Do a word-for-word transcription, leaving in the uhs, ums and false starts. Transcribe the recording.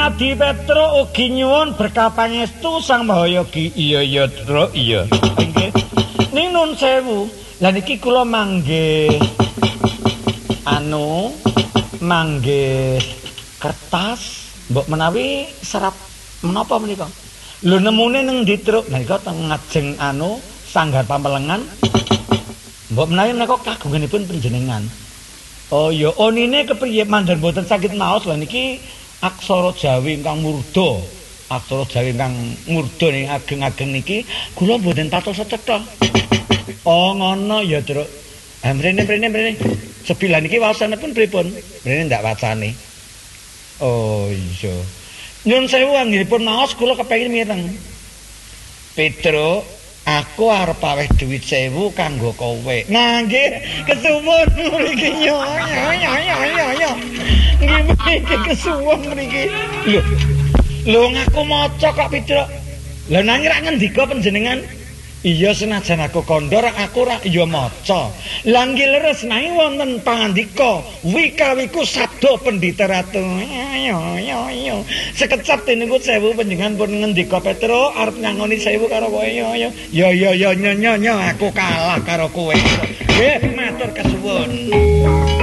Adi Petro ugi nyuwun berkah pangestu Sang Mahayogi. Iya iya Truk, iya. Nggih. Ning nun sewu, lah niki kula manggih anu manggih kertas mbok menawi serap menapa menika. Lho nemune ning ndi Truk? Nah iku teng ngajeng anu sanggar pamelengan. Mbok menawi menika kagunganipun panjenengan. Oh ya, onine kepriye mandhan boten saged maos lha niki aksara Jawi ingkang murda. Aksara Jawi ingkang murda ning ageng-ageng niki kula mboten patos cetha. Oh ngono ya, Truk. Ah mrene mrene mrene. Sebilah niki waosanipun pripun? Mrene ndak wacane. Oh iya. Nyun sewu anggenipun maos kula kepengin mireng. Petro, aku arep aweh duit sewu kanggo kowe. Nah nggih, kesuwun mriki yo yo yo yo yo. Nggih mriki kesuwun mriki. Lho. Lho ngaku maca kok Petro. Lah nang ra ngendika panjenengan? Iya senajan aku kondor aku ra ya maca. Lah nggih leres nang wonten pangandika wikawiku sabda pendhita ratu. Yo yo yo. Sekecap niku sewu panjenengan pun ngendika Petro arep nyangoni sewu karo kowe yo yo. Yo yo yo nyo nyo aku kalah karo kowe. Nggih matur kesuwun.